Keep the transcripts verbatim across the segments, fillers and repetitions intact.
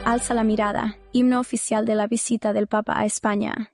Alza la mirada, himno oficial de la visita del Papa a España.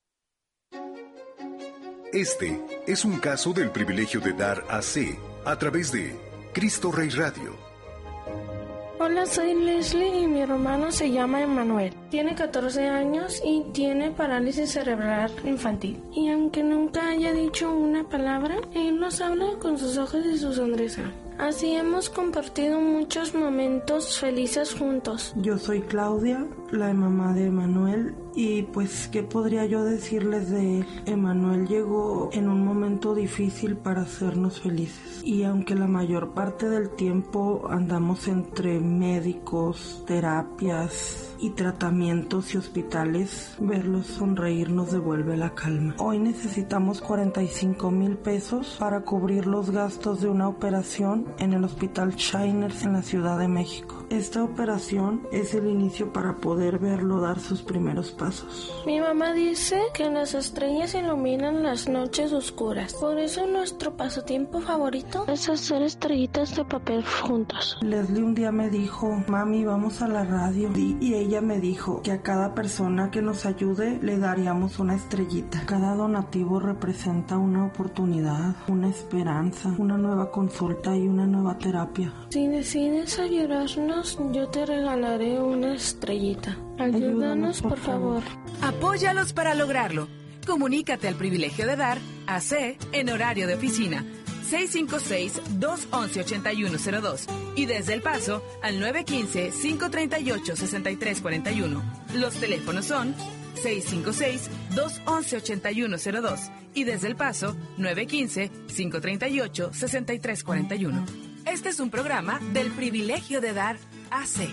Este es un caso del privilegio de dar A C a través de Cristo Rey Radio. Hola, soy Leslie y mi hermano se llama Emanuel. Tiene catorce años y tiene parálisis cerebral infantil. Y aunque nunca haya dicho una palabra, él nos habla con sus ojos y su sonrisa. Así hemos compartido muchos momentos felices juntos. Yo soy Claudia, la mamá de Emanuel, y pues, ¿qué podría yo decirles de él? Emanuel llegó en un momento difícil para hacernos felices. Y aunque la mayor parte del tiempo andamos entre médicos, terapias y tratamientos y hospitales, verlos sonreír nos devuelve la calma. Hoy necesitamos cuarenta y cinco mil pesos para cubrir los gastos de una operación en el Hospital Shiners en la Ciudad de México. Esta operación es el inicio para poder verlo dar sus primeros pasos. Mi mamá dice que las estrellas iluminan las noches oscuras. Por eso nuestro pasatiempo favorito es hacer estrellitas de papel juntos. Leslie un día me dijo, mami, vamos a la radio. Y, y ella me dijo que a cada persona que nos ayude le daríamos una estrellita. Cada donativo representa una oportunidad, una esperanza, una nueva consulta y una nueva terapia. Si decides ayudarnos, yo te regalaré una estrellita. Ayúdanos, Ayúdanos por, por favor. favor. Apóyalos para lograrlo. Comunícate al privilegio de dar A C en horario de oficina seis cinco seis, dos once, ochenta y uno cero dos y desde El Paso al nueve uno cinco, cinco tres ocho, seis tres cuatro uno. Los teléfonos son seis cinco seis, dos once, ochenta y uno cero dos y desde El Paso nueve uno cinco, cinco tres ocho, seis tres cuatro uno. Este es un programa del privilegio de dar A C.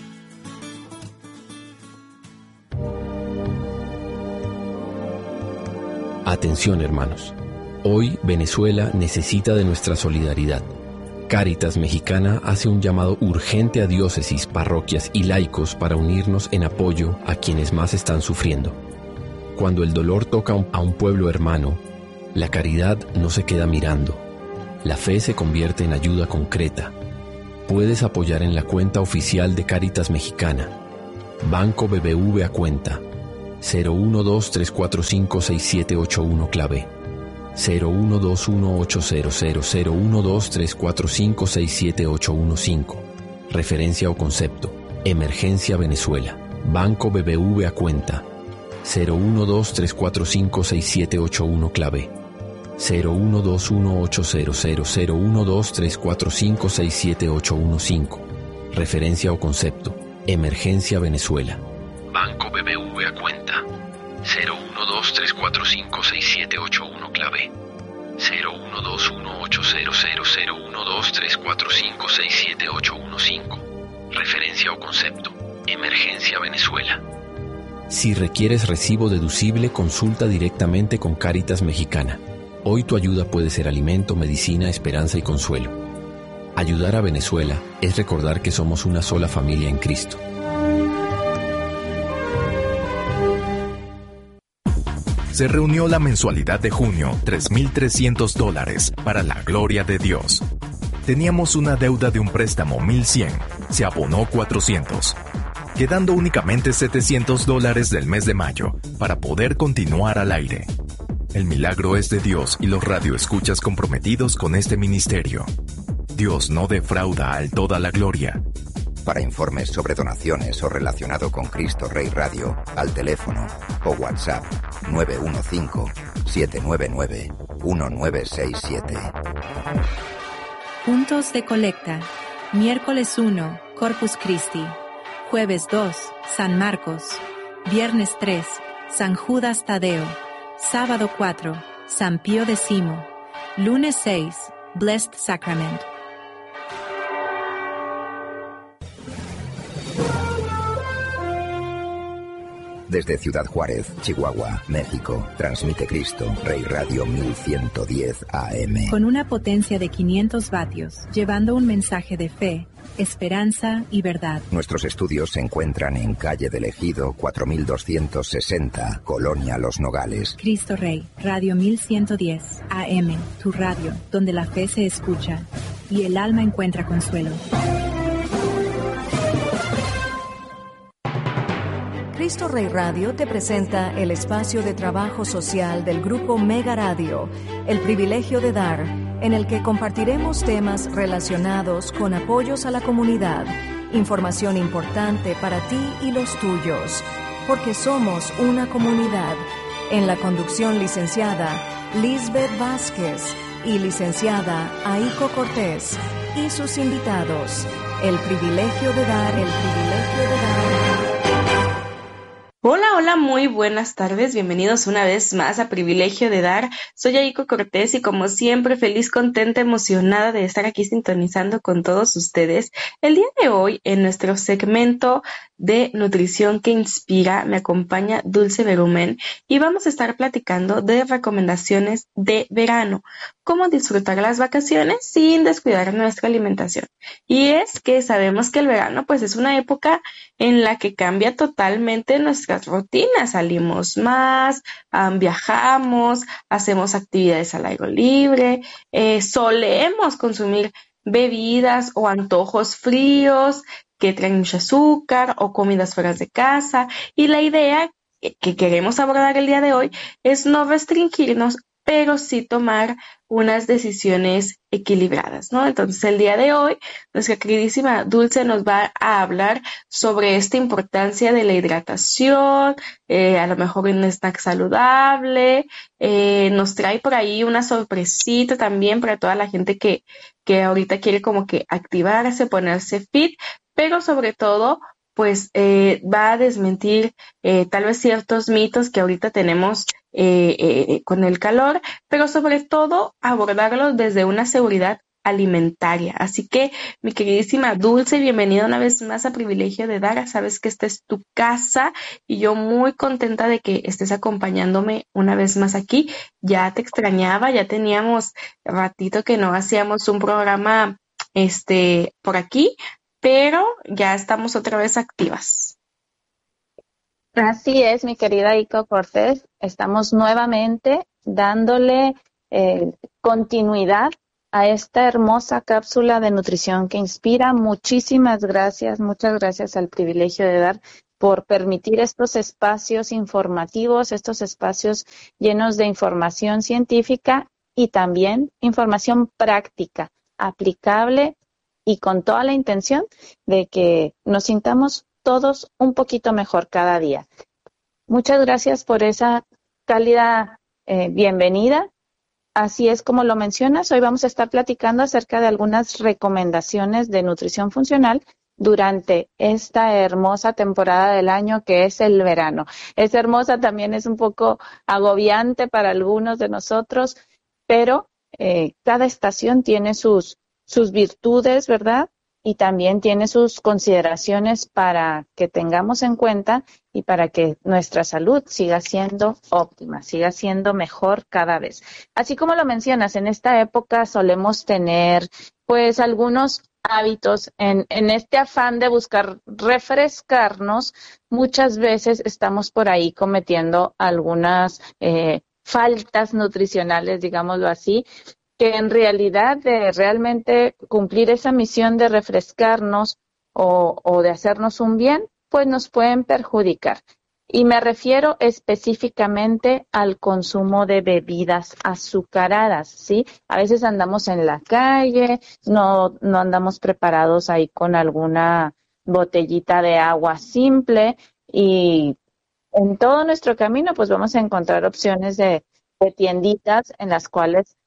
Atención, hermanos. Hoy Venezuela necesita de nuestra solidaridad. Cáritas Mexicana hace un llamado urgente a diócesis, parroquias y laicos para unirnos en apoyo a quienes más están sufriendo. Cuando el dolor toca a un pueblo hermano, la caridad no se queda mirando. La fe se convierte en ayuda concreta. Puedes apoyar en la cuenta oficial de Cáritas Mexicana. Banco B B V a cuenta cero uno dos tres cuatro cinco seis siete ocho uno clave cero uno dos uno ocho cero cero cero uno dos tres cuatro cinco seis siete ocho uno cinco. Referencia o concepto: Emergencia Venezuela. Banco B B V a cuenta cero uno dos tres cuatro cinco seis siete ocho uno clave cero uno dos uno ocho cero cero cero uno dos tres cuatro cinco seis siete ocho uno cinco. Referencia o concepto: Emergencia Venezuela. Banco B B V a cuenta cero uno dos tres cuatro cinco seis siete ocho uno clave cero uno dos uno ocho cero cero cero uno dos tres cuatro cinco seis siete ocho uno cinco. Referencia o concepto: Emergencia Venezuela. Si requieres recibo deducible, consulta directamente con Cáritas Mexicana. Hoy tu ayuda puede ser alimento, medicina, esperanza y consuelo. Ayudar a Venezuela es recordar que somos una sola familia en Cristo. Se reunió la mensualidad de junio, tres mil trescientos dólares, para la gloria de Dios. Teníamos una deuda de un préstamo mil cien, se abonó cuatrocientos, quedando únicamente setecientos dólares del mes de mayo para poder continuar al aire. El milagro es de Dios y los radioescuchas comprometidos con este ministerio. Dios no defrauda al toda la gloria. Para informes sobre donaciones o relacionado con Cristo Rey Radio, al teléfono o WhatsApp nueve uno cinco, siete nueve nueve, uno nueve seis siete. Puntos de colecta. Miércoles uno, Corpus Christi. Jueves dos, San Marcos. Viernes tres, San Judas Tadeo. Sábado cuatro, San Pío X. Lunes seis, Blessed Sacrament. Desde Ciudad Juárez, Chihuahua, México, transmite Cristo Rey Radio mil ciento diez A M. Con una potencia de quinientos vatios, llevando un mensaje de fe, esperanza y verdad. Nuestros estudios se encuentran en calle del Ejido cuatro mil doscientos sesenta, Colonia Los Nogales. Cristo Rey, Radio mil ciento diez A M, tu radio, donde la fe se escucha y el alma encuentra consuelo. Cristo Rey Radio te presenta el espacio de trabajo social del Grupo Mega Radio, El Privilegio de Dar, en el que compartiremos temas relacionados con apoyos a la comunidad, información importante para ti y los tuyos, porque somos una comunidad. En la conducción, licenciada Lisbeth Vázquez y licenciada Aiko Cortés, y sus invitados. El privilegio de dar, el privilegio de dar. Hola, hola, muy buenas tardes. Bienvenidos una vez más a Privilegio de Dar. Soy Aiko Cortés y como siempre feliz, contenta, emocionada de estar aquí sintonizando con todos ustedes. El día de hoy, en nuestro segmento de Nutrición que Inspira, me acompaña Dulce Berumen y vamos a estar platicando de recomendaciones de verano. Cómo disfrutar las vacaciones sin descuidar nuestra alimentación. Y es que sabemos que el verano pues es una época en la que cambia totalmente nuestras rutinas. Salimos más, um, viajamos, hacemos actividades al aire libre, eh, solemos consumir bebidas o antojos fríos que traen mucho azúcar o comidas fuera de casa. Y la idea que queremos abordar el día de hoy es no restringirnos, pero sí tomar unas decisiones equilibradas, ¿no? Entonces, el día de hoy, nuestra queridísima Dulce nos va a hablar sobre esta importancia de la hidratación, eh, a lo mejor un snack saludable, eh, nos trae por ahí una sorpresita también para toda la gente que, que ahorita quiere como que activarse, ponerse fit, pero sobre todo, pues eh, va a desmentir eh, tal vez ciertos mitos que ahorita tenemos eh, eh, con el calor, pero sobre todo abordarlos desde una seguridad alimentaria. Así que, mi queridísima Dulce, bienvenida una vez más a Privilegio de Dar. Sabes que esta es tu casa y yo muy contenta de que estés acompañándome una vez más aquí. Ya te extrañaba, ya teníamos ratito que no hacíamos un programa este por aquí, pero ya estamos otra vez activas. Así es, mi querida Aiko Cortés. Estamos nuevamente dándole eh, continuidad a esta hermosa cápsula de nutrición que inspira. Muchísimas gracias, muchas gracias al Privilegio de Dar por permitir estos espacios informativos, estos espacios llenos de información científica y también información práctica, aplicable y con toda la intención de que nos sintamos todos un poquito mejor cada día. Muchas gracias por esa cálida eh, bienvenida. Así es como lo mencionas, hoy vamos a estar platicando acerca de algunas recomendaciones de nutrición funcional durante esta hermosa temporada del año que es el verano. Es hermosa, también es un poco agobiante para algunos de nosotros, pero eh, cada estación tiene sus sus virtudes, ¿verdad? Y también tiene sus consideraciones para que tengamos en cuenta y para que nuestra salud siga siendo óptima, siga siendo mejor cada vez. Así como lo mencionas, en esta época solemos tener pues algunos hábitos en, en este afán de buscar refrescarnos. Muchas veces estamos por ahí cometiendo algunas eh, faltas nutricionales, digámoslo así, que en realidad de realmente cumplir esa misión de refrescarnos o, o de hacernos un bien, pues nos pueden perjudicar. Y me refiero específicamente al consumo de bebidas azucaradas, ¿sí? A veces andamos en la calle, no, no andamos preparados ahí con alguna botellita de agua simple y en todo nuestro camino pues vamos a encontrar opciones de, de tienditas en las cuales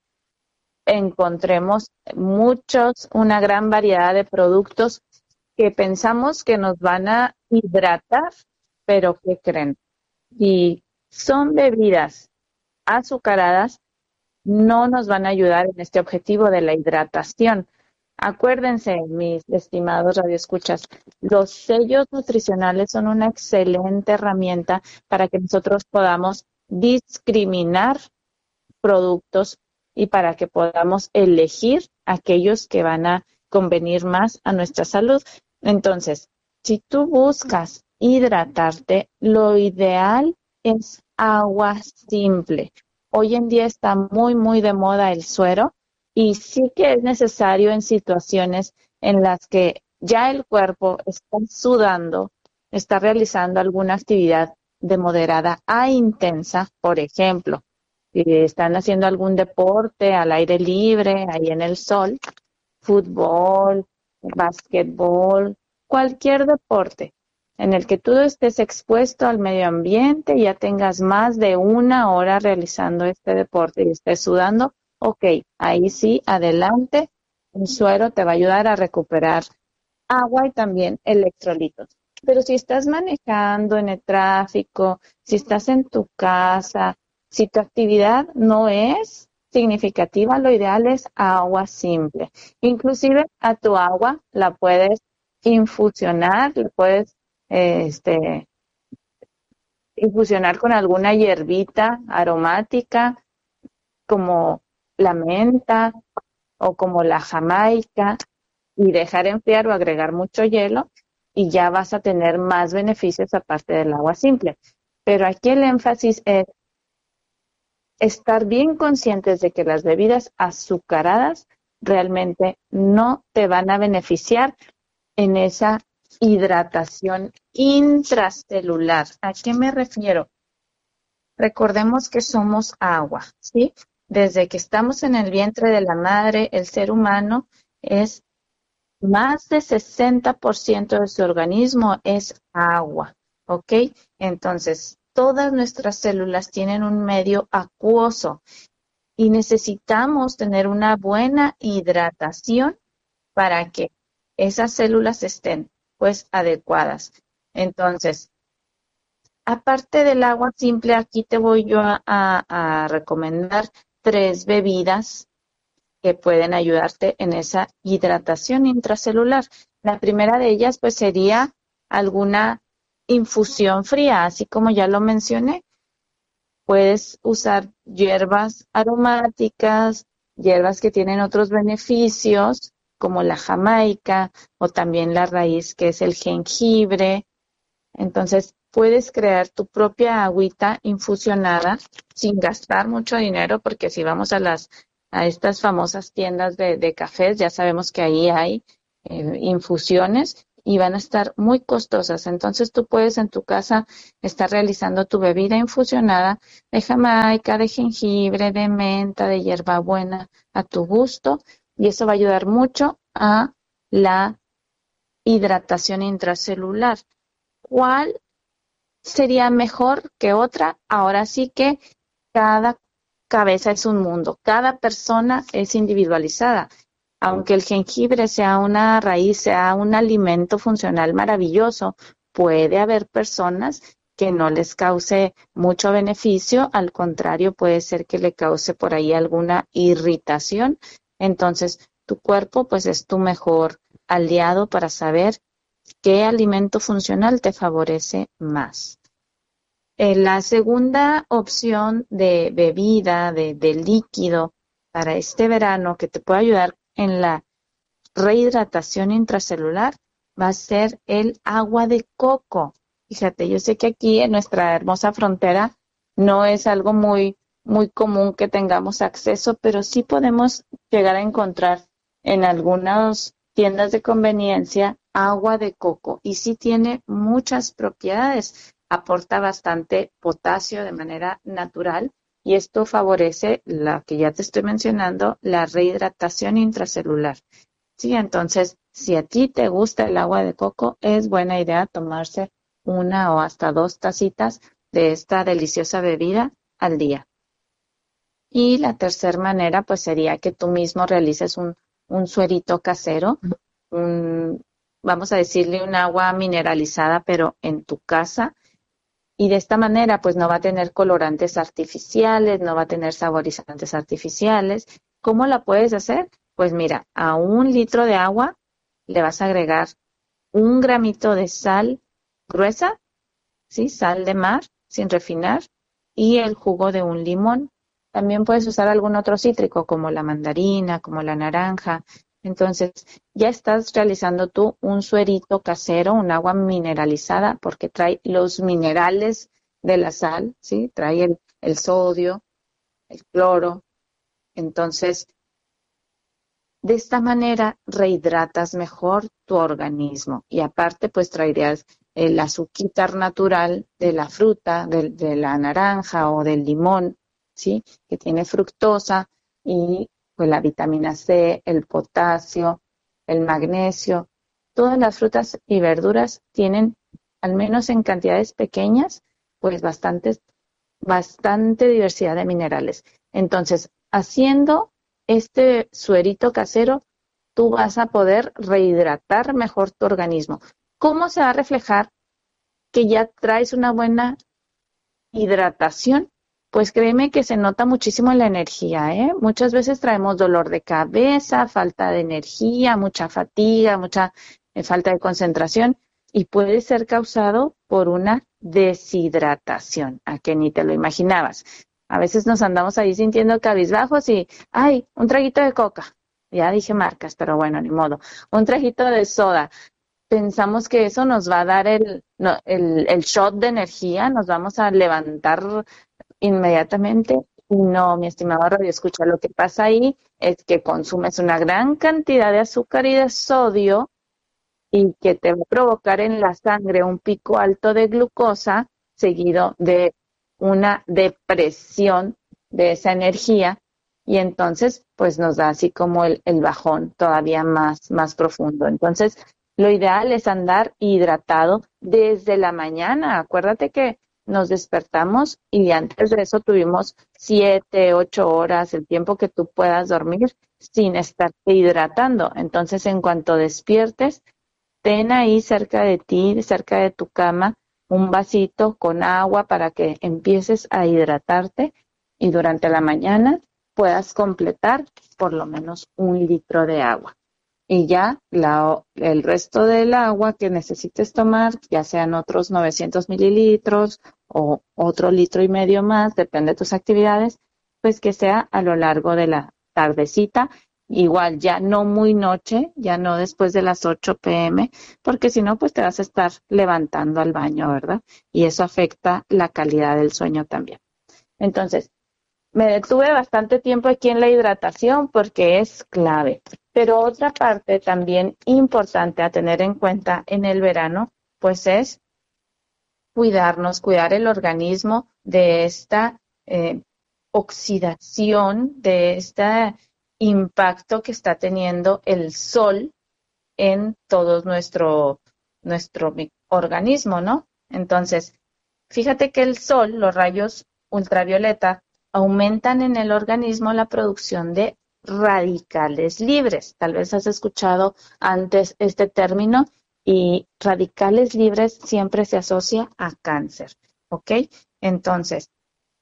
encontremos muchos, una gran variedad de productos que pensamos que nos van a hidratar, pero ¿qué creen? Si son bebidas azucaradas, no nos van a ayudar en este objetivo de la hidratación. Acuérdense, mis estimados radioescuchas, los sellos nutricionales son una excelente herramienta para que nosotros podamos discriminar productos y para que podamos elegir aquellos que van a convenir más a nuestra salud. Entonces, si tú buscas hidratarte, lo ideal es agua simple. Hoy en día está muy, muy de moda el suero y sí que es necesario en situaciones en las que ya el cuerpo está sudando está realizando alguna actividad de moderada a intensa, por ejemplo, si están haciendo algún deporte al aire libre, ahí en el sol, fútbol, básquetbol, cualquier deporte en el que tú estés expuesto al medio ambiente y ya tengas más de una hora realizando este deporte y estés sudando, ok, ahí sí, adelante, un suero te va a ayudar a recuperar agua y también electrolitos. Pero si estás manejando en el tráfico, si estás en tu casa, si tu actividad no es significativa, lo ideal es agua simple. Inclusive a tu agua la puedes infusionar, la puedes eh, este, infusionar con alguna hierbita aromática como la menta o como la jamaica y dejar enfriar o agregar mucho hielo y ya vas a tener más beneficios aparte del agua simple. Pero aquí el énfasis es estar bien conscientes de que las bebidas azucaradas realmente no te van a beneficiar en esa hidratación intracelular. ¿A qué me refiero? Recordemos que somos agua, ¿sí? Desde que estamos en el vientre de la madre, el ser humano es más de sesenta por ciento de su organismo es agua, ¿ok? Entonces, todas nuestras células tienen un medio acuoso y necesitamos tener una buena hidratación para que esas células estén, pues, adecuadas. Entonces, aparte del agua simple, aquí te voy yo a, a, a recomendar tres bebidas que pueden ayudarte en esa hidratación intracelular. La primera de ellas, pues, sería alguna infusión fría, así como ya lo mencioné. Puedes usar hierbas aromáticas, hierbas que tienen otros beneficios, como la jamaica o también la raíz que es el jengibre. Entonces, puedes crear tu propia agüita infusionada sin gastar mucho dinero, porque si vamos a las a estas famosas tiendas de, de cafés, ya sabemos que ahí hay eh, infusiones y van a estar muy costosas. Entonces tú puedes en tu casa estar realizando tu bebida infusionada de jamaica, de jengibre, de menta, de hierbabuena a tu gusto, y eso va a ayudar mucho a la hidratación intracelular. ¿Cuál sería mejor que otra? Ahora sí que cada cabeza es un mundo, cada persona es individualizada. Aunque el jengibre sea una raíz, sea un alimento funcional maravilloso, puede haber personas que no les cause mucho beneficio, al contrario, puede ser que le cause por ahí alguna irritación. Entonces, tu cuerpo pues es tu mejor aliado para saber qué alimento funcional te favorece más. Eh, la segunda opción de bebida, de, de líquido para este verano que te puede ayudar en la rehidratación intracelular va a ser el agua de coco. Fíjate, yo sé que aquí en nuestra hermosa frontera no es algo muy, muy común que tengamos acceso, pero sí podemos llegar a encontrar en algunas tiendas de conveniencia agua de coco y sí tiene muchas propiedades. Aporta bastante potasio de manera natural y esto favorece la que ya te estoy mencionando, la rehidratación intracelular. Sí, entonces, si a ti te gusta el agua de coco, es buena idea tomarse una o hasta dos tacitas de esta deliciosa bebida al día. Y la tercera manera, pues sería que tú mismo realices un, un suerito casero, un, vamos a decirle un agua mineralizada, pero en tu casa. Y de esta manera, pues no va a tener colorantes artificiales, no va a tener saborizantes artificiales. ¿Cómo la puedes hacer? Pues mira, a un litro de agua le vas a agregar un gramito de sal gruesa, ¿sí? Sal de mar, sin refinar, y el jugo de un limón. También puedes usar algún otro cítrico, como la mandarina, como la naranja. Entonces, ya estás realizando tú un suerito casero, un agua mineralizada, porque trae los minerales de la sal, ¿sí? Trae el, el sodio, el cloro. Entonces, de esta manera rehidratas mejor tu organismo y aparte, pues traerías el azúcar natural de la fruta, de, de la naranja o del limón, ¿sí? Que tiene fructosa, y pues la vitamina C, el potasio, el magnesio. Todas las frutas y verduras tienen, al menos en cantidades pequeñas, pues bastantes, bastante diversidad de minerales. Entonces, haciendo este suerito casero, tú vas a poder rehidratar mejor tu organismo. ¿Cómo se va a reflejar que ya traes una buena hidratación? Pues créeme que se nota muchísimo en la energía, ¿eh? Muchas veces traemos dolor de cabeza, falta de energía, mucha fatiga, mucha eh, falta de concentración, y puede ser causado por una deshidratación, a que ni te lo imaginabas. A veces nos andamos ahí sintiendo cabizbajos y, ¡ay, un traguito de coca! Ya dije marcas, pero bueno, ni modo. Un traguito de soda. Pensamos que eso nos va a dar el, no, el, el shot de energía, nos vamos a levantar inmediatamente. No, mi estimado radio escucha, lo que pasa ahí es que consumes una gran cantidad de azúcar y de sodio, y que te va a provocar en la sangre un pico alto de glucosa seguido de una depresión de esa energía, y entonces pues nos da así como el, el bajón todavía más, más profundo. Entonces lo ideal es andar hidratado desde la mañana. Acuérdate que nos despertamos y antes de eso tuvimos siete, ocho horas, el tiempo que tú puedas dormir sin estarte hidratando. Entonces, en cuanto despiertes, ten ahí cerca de ti, cerca de tu cama, un vasito con agua para que empieces a hidratarte, y durante la mañana puedas completar por lo menos un litro de agua. Y ya la, el resto del agua que necesites tomar, ya sean otros novecientos mililitros o otro litro y medio más, depende de tus actividades, pues que sea a lo largo de la tardecita. Igual ya no muy noche, ya no después de las ocho pe eme, porque si no, pues te vas a estar levantando al baño, ¿verdad? Y eso afecta la calidad del sueño también. Entonces, me detuve bastante tiempo aquí en la hidratación porque es clave. Pero otra parte también importante a tener en cuenta en el verano, pues es cuidarnos, cuidar el organismo de esta eh, oxidación, de este impacto que está teniendo el sol en todo nuestro, nuestro organismo, ¿no? Entonces, fíjate que el sol, los rayos ultravioleta, aumentan en el organismo la producción de radicales libres. Tal vez has escuchado antes este término, y radicales libres siempre se asocia a cáncer, ¿ok? Entonces,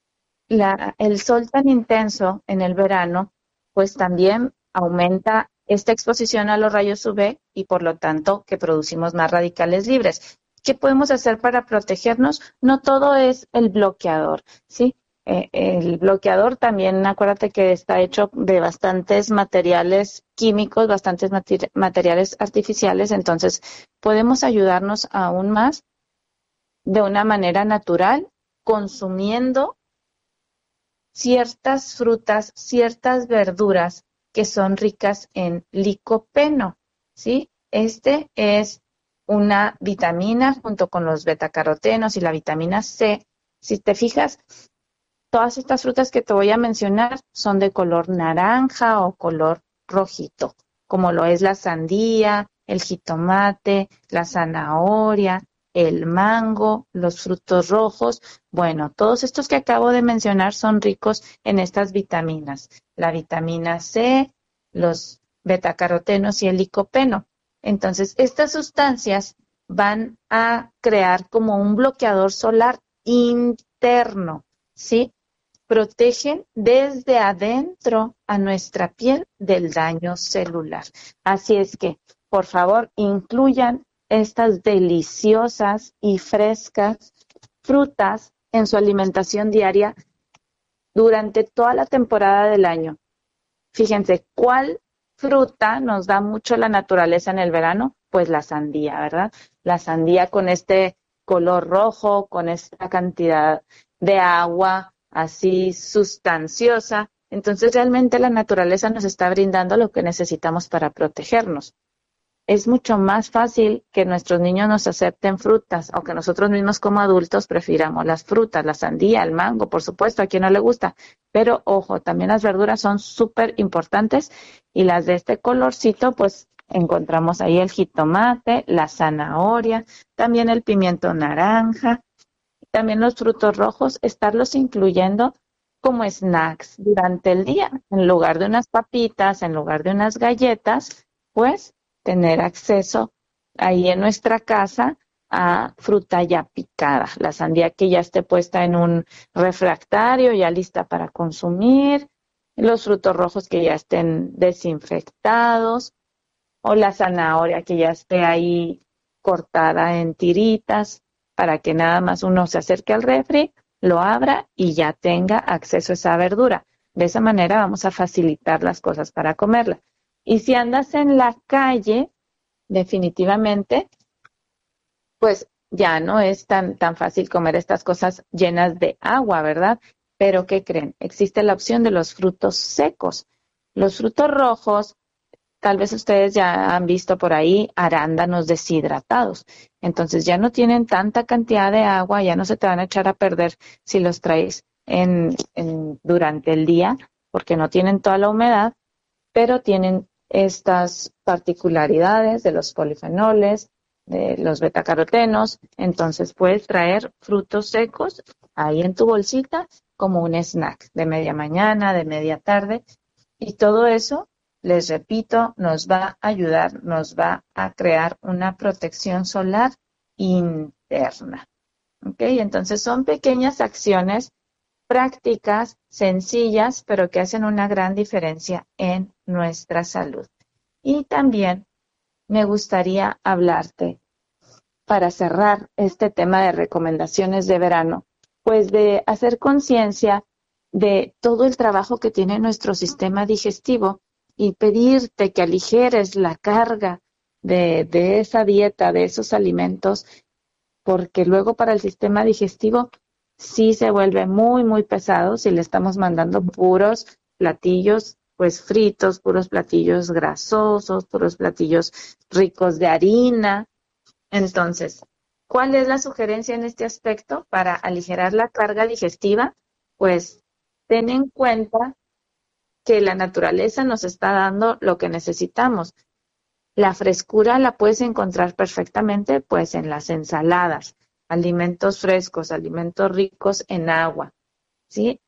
la, el sol tan intenso en el verano, pues también aumenta esta exposición a los rayos U V, y por lo tanto que producimos más radicales libres. ¿Qué podemos hacer para protegernos? No todo es el bloqueador, ¿sí? Eh, el bloqueador también, acuérdate que está hecho de bastantes materiales químicos, bastantes mater- materiales artificiales, entonces podemos ayudarnos aún más de una manera natural, consumiendo ciertas frutas, ciertas verduras que son ricas en licopeno, ¿sí? Este es una vitamina junto con los betacarotenos y la vitamina C. Si te fijas, todas estas frutas que te voy a mencionar son de color naranja o color rojito, como lo es la sandía, el jitomate, la zanahoria, el mango, los frutos rojos. Bueno, todos estos que acabo de mencionar son ricos en estas vitaminas. La vitamina C, los betacarotenos y el licopeno. Entonces, estas sustancias van a crear como un bloqueador solar interno, ¿sí? Protegen desde adentro a nuestra piel del daño celular. Así es que, por favor, incluyan estas deliciosas y frescas frutas en su alimentación diaria durante toda la temporada del año. Fíjense, ¿cuál fruta nos da mucho la naturaleza en el verano? Pues la sandía, ¿verdad? La sandía con este color rojo, con esta cantidad de agua así sustanciosa. Entonces realmente la naturaleza nos está brindando lo que necesitamos para protegernos. es mucho más fácil que nuestros niños nos acepten frutas o que nosotros mismos como adultos prefiramos las frutas, la sandía, el mango, por supuesto, a quien no le gusta. Pero ojo, también las verduras son súper importantes y las de este colorcito, pues encontramos ahí el jitomate, la zanahoria, también el pimiento naranja, también los frutos rojos, estarlos incluyendo como snacks durante el día. En lugar de unas papitas, en lugar de unas galletas, pues tener acceso ahí en nuestra casa a fruta ya picada, la sandía que ya esté puesta en un refractario, ya lista para consumir, los frutos rojos que ya estén desinfectados, o la zanahoria que ya esté ahí cortada en tiritas, para que nada más uno se acerque al refri, lo abra y ya tenga acceso a esa verdura. De esa manera vamos a facilitar las cosas para comerla. Y si andas en la calle, definitivamente, pues ya no es tan, tan fácil comer estas cosas llenas de agua, ¿verdad? Pero ¿qué creen? Existe la opción de los frutos secos. Los frutos rojos, tal vez ustedes ya han visto por ahí arándanos deshidratados. Entonces ya no tienen tanta cantidad de agua, ya no se te van a echar a perder si los traes en, en, durante el día, porque no tienen toda la humedad, pero tienen estas particularidades de los polifenoles, de los betacarotenos. Entonces puedes traer frutos secos ahí en tu bolsita como un snack de media mañana, de media tarde, y todo eso, les repito, nos va a ayudar, nos va a crear una protección solar interna. ¿Ok? Entonces son pequeñas acciones prácticas, sencillas, pero que hacen una gran diferencia en nuestra salud. Y también me gustaría hablarte, para cerrar este tema de recomendaciones de verano, pues de hacer conciencia de todo el trabajo que tiene nuestro sistema digestivo y pedirte que aligeres la carga de, de esa dieta, de esos alimentos, porque luego para el sistema digestivo sí se vuelve muy, muy pesado si le estamos mandando puros platillos pues fritos, puros platillos grasosos, puros platillos ricos de harina. Entonces, ¿cuál es la sugerencia en este aspecto para aligerar la carga digestiva? Pues ten en cuenta que la naturaleza nos está dando lo que necesitamos. La frescura la puedes encontrar perfectamente pues en las ensaladas, alimentos frescos, alimentos ricos en agua, ¿sí?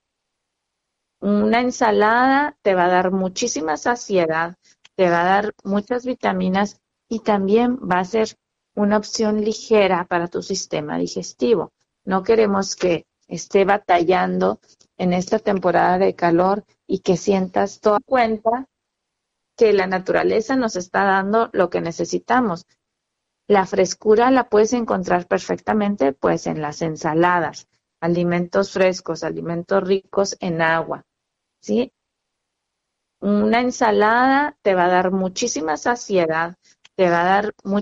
Una ensalada te va a dar muchísima saciedad, te va a dar muchas vitaminas y también va a ser una opción ligera para tu sistema digestivo. No queremos que esté batallando en esta temporada de calor y que sientas toda cuenta que la naturaleza nos está dando lo que necesitamos. La frescura la puedes encontrar perfectamente pues en las ensaladas, alimentos frescos, alimentos ricos en agua, ¿sí? Una ensalada te va a dar muchísima saciedad, te va a dar mucha